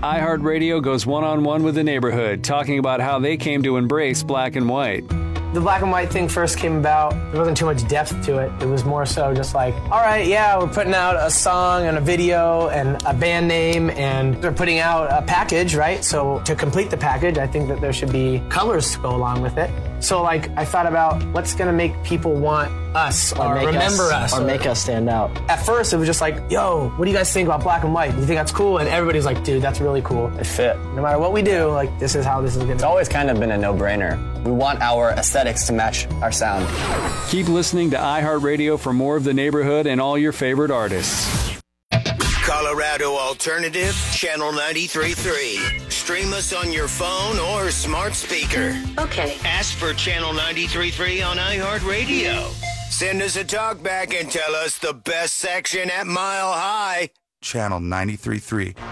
iHeartRadio goes one-on-one with the neighborhood, talking about how they came to embrace black and white. The black and white thing first came about, there wasn't too much depth to it. It was more so just like, all right, yeah, we're putting out a song and a video and a band name, and they're putting out a package, right? So to complete the package, I think that there should be colors to go along with it. So like, I thought about what's gonna make people want us or remember us. Or make us stand out. At first, it was just like, yo, what do you guys think about black and white? Do you think that's cool? And everybody's like, dude, that's really cool. It fit. No matter what we do, like, this is how this is gonna be. It's always kind of been a no-brainer. We want our aesthetics to match our sound. Keep listening to iHeartRadio for more of the neighborhood and all your favorite artists. Colorado Alternative, Channel 93.3. Stream us on your phone or smart speaker. Okay. Ask for Channel 93.3 on iHeartRadio. Send us a talk back and tell us the best section at Mile High. Channel 93.3.